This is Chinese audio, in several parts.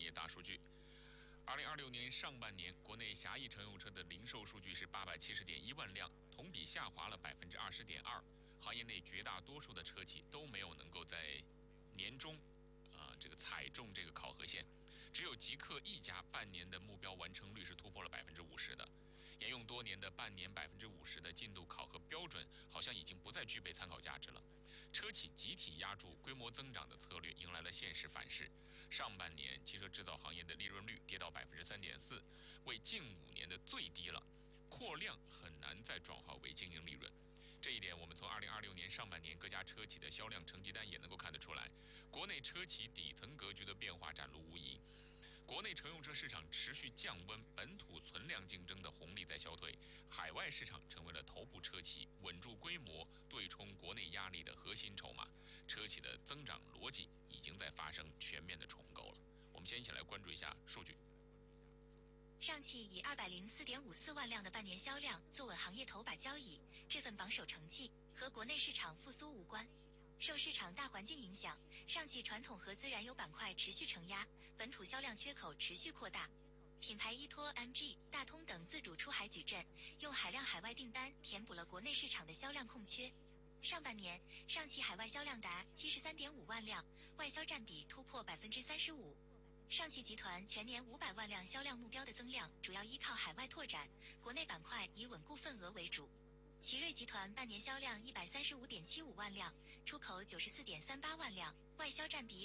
业大数据。2026年上半年，国内狭义乘用车的零售数据是870.1万辆，同比下滑了20.2%。行业内绝大多数的车企都没有能够在年中，这个踩中这个考核线，只有极客一家半年的目标完成率是突破了50%的。沿用多年的半年50%的进度考核标准，好像已经不再具备参考价值了。车企集体压住规模增长的策略，迎来了现实反噬。上半年汽车制造行业的利润率跌到3.4%，为近5年的最低了。扩量很难再转化为经营利润。这一点，我们从2026年上半年各家车企的销量成绩单也能够看得出来，国内车企底层格局的变化展露无遗。国内乘用车市场持续降温，本土存量竞争的红利在消退，海外市场成为了头部车企稳住规模、对冲国内压力的核心筹码。车企的增长逻辑已经在发生全面的重构了。我们先一起来关注一下数据。 上汽以204.54万辆的半年销量坐稳行业头把交椅，这份榜首成绩和国内市场复苏无关。受市场大环境影响，上汽传统合资燃油板块持续承压，本土销量缺口持续扩大。品牌依托 MG、大通等自主出海矩阵，用海量海外订单填补了国内市场的销量空缺。上半年，上汽海外销量达73.5万辆，外销占比突破35%。上汽集团全年500万辆销量目标的增量，主要依靠海外拓展，国内板块以稳固份额为主。奇瑞集团半年销量135.75万辆，出口94.38万辆，外销占比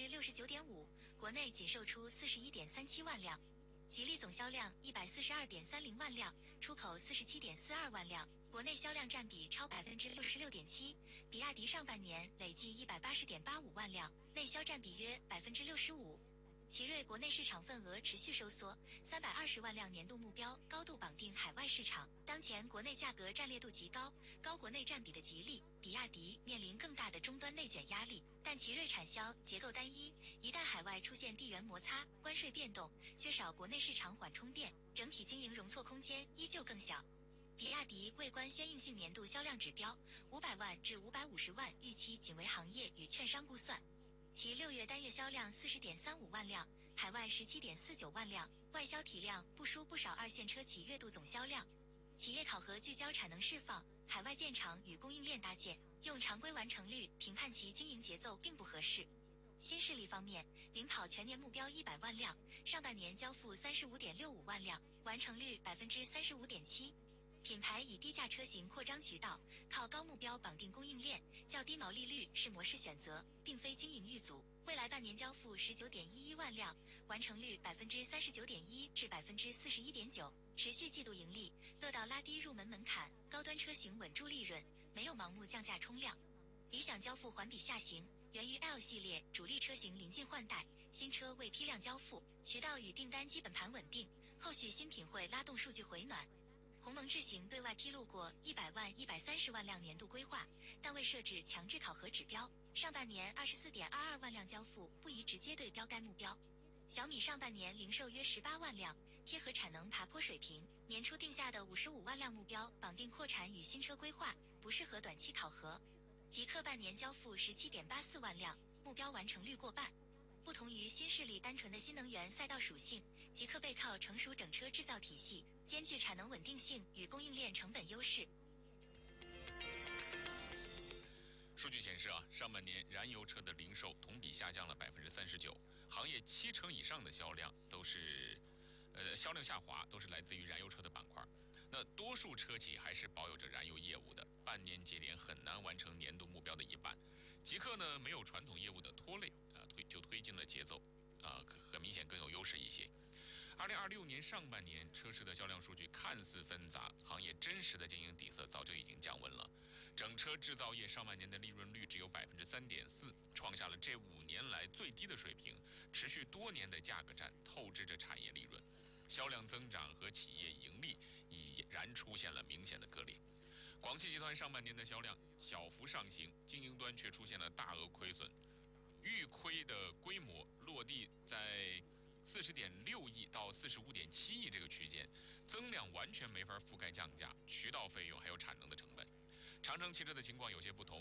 69.5%，国内仅售出41.37万辆。吉利总销量142.30万辆，出口47.42万辆，国内销量占比超66.7%。比亚迪上半年累计180.85万辆，内销占比约65%。奇瑞国内市场份额持续收缩，320万辆年度目标高度绑定海外市场。当前国内价格战略度极高，高国内占比的吉利、比亚迪面临更大的终端内卷压力，但奇瑞产销结构单一，一旦海外出现地缘摩擦、关税变动，缺少国内市场缓冲垫，整体经营容错空间依旧更小。比亚迪未关宣硬性年度销量指标500万至550万，预期仅为行业与券商估算。其6月单月销量40.35万辆，海外17.49万辆，外销体量不输不少二线车企月度总销量。企业考核聚焦产能释放，海外建厂与供应链搭建，用常规完成率评判其经营节奏并不合适。新势力方面，领跑全年目标100万辆，上半年交付35.65万辆，完成率35.7%。品牌以低价车型扩张渠道，靠高目标绑定供应链，较低毛利率是模式选择，并非经营遇阻。未来半年交付19.11万辆，完成率39.1%至41.9%，持续季度盈利，乐道拉低入门门槛，高端车型稳住利润，没有盲目降价冲量。理想交付环比下行，源于 L 系列主力车型临近换代，新车未批量交付，渠道与订单基本盘稳定，后续新品会拉动数据回暖。鸿蒙智行对外披露过100万、130万辆年度规划，但未设置强制考核指标。上半年24.22万辆交付，不宜直接对标该目标。小米上半年零售约18万辆，贴合产能爬坡水平，年初定下的55万辆目标绑定扩产与新车规划，不适合短期考核。极客半年交付17.84万辆，目标完成率过半。不同于新势力单纯的新能源赛道属性，极客背靠成熟整车制造体系，兼具产能稳定性与供应链成本优势。 数据显示上半年燃油车的零售同比下降了39%，行业70%以上的销量都是，销量下滑都是来自于燃油车的板块。那多数车企还是保有着燃油业务的，半年节点很难完成年度目标的一半。极客呢，没有传统业务的拖累，推进了节奏，很明显更有优势一些。2026年上半年车市的销量数据看似纷杂，行业真实的经营底色早就已经降温了。整车制造业上半年的利润率只有3.4%，创下了这5年来最低的水平，持续多年的价格战透支着产业利润，销量增长和企业盈利已然出现了明显的割裂。广汽集团上半年的销量小幅上行，经营端却出现了大额亏损，预亏的规模落地在40.6亿到45.7亿这个区间，增量完全没法覆盖降价、渠道费用还有产能的成本。长城汽车的情况有些不同，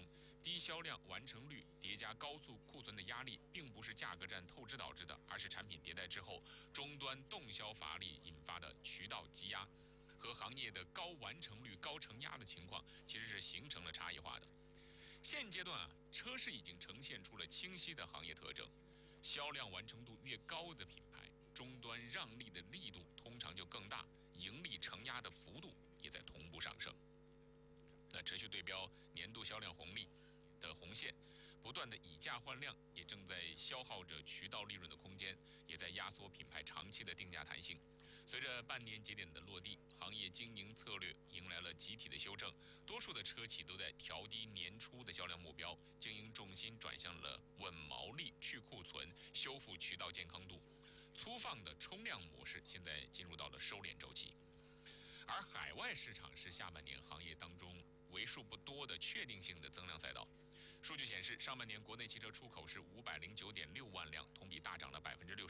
低销量、完成率叠加高速库存的压力，并不是价格战透支导致的，而是产品迭代之后终端动销乏力引发的渠道积压，和行业的高完成率、高承压的情况其实是形成了差异化的。现阶段车市已经呈现出了清晰的行业特征，销量完成度越高的品牌，终端让利的力度通常就更大，盈利承压的幅度也在同步上升。那持续对标年度销量红利的红线，不断的以价换量，也正在消耗着渠道利润的空间，也在压缩品牌长期的定价弹性。随着半年节点的落地，行业经营策略迎来了集体的修正，多数的车企都在调低年初的销量目标，经营重心转向了稳毛利、去库存、修复渠道健康度。粗放的冲量模式现在进入到了收敛周期。而海外市场是下半年行业当中为数不多的确定性的增量赛道。数据显示，上半年国内汽车出口是509.6万辆，同比大涨了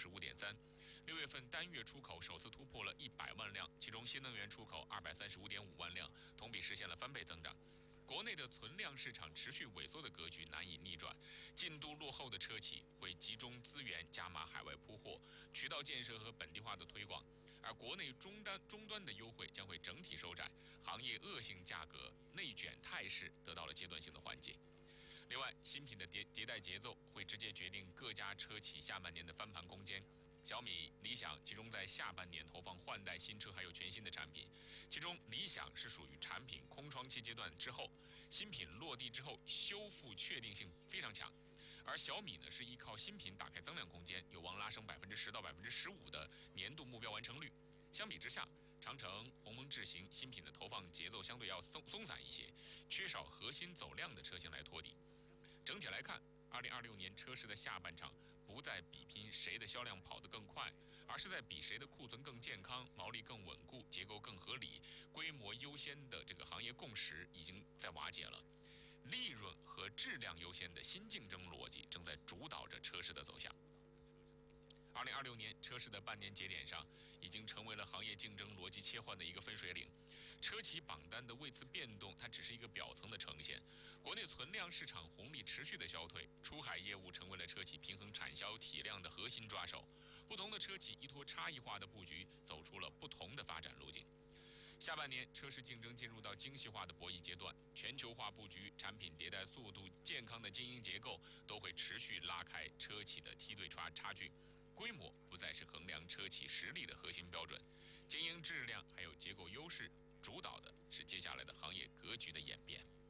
65.3%。6月份单月出口首次突破了100万辆，其中新能源出口235.5万辆，同比实现了翻倍增长。国内的存量市场持续萎缩的格局难以逆转，进度落后的车企会集中资源加码海外铺货、渠道建设和本地化的推广，而国内终端的优惠将会整体收窄，行业恶性价格内卷态势得到了阶段性的缓解。另外，新品的迭代节奏会直接决定各家车企下半年的翻盘空间。小米、理想集中在下半年投放换代新车还有全新的产品，其中理想是属于产品空窗期阶段之后，新品落地之后修复确定性非常强，而小米呢是依靠新品打开增量空间，有望拉升10%到15%的年度目标完成率。相比之下，长城、鸿蒙智行新品的投放节奏相对要松散一些，缺少核心走量的车型来托底。整体来看，2026年车市的下半场不再比拼谁的销量跑得更快，而是在比谁的库存更健康、毛利更稳固、结构更合理、规模优先的这个行业共识已经在瓦解了，利润和质量优先的新竞争逻辑正在主导着车市的走向。2026年车市的半年节点上，已经成为了行业竞争逻辑切换的一个分水岭。车企榜单的位次变动，它只是一个表层的呈现。国内存量市场红利持续的消退，出海业务成为了车企平衡产销体量的核心抓手。不同的车企依托差异化的布局，走出了不同的发展路径。下半年车市竞争进入到精细化的博弈阶段，全球化布局、产品迭代速度、健康的经营结构都会持续拉开车企的梯队差距。规模不再是衡量车企实力的核心标准，经营质量还有结构优势主导的是接下来的行业格局的演变。